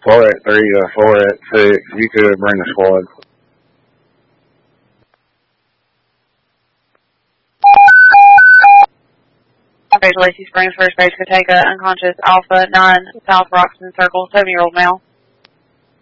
4 at 3 to 4 at 6. You could bring the squad. Okay, Lacey Springs, First Base, Katega, unconscious, Alpha 9, South Roxton Circle, 7-year-old male.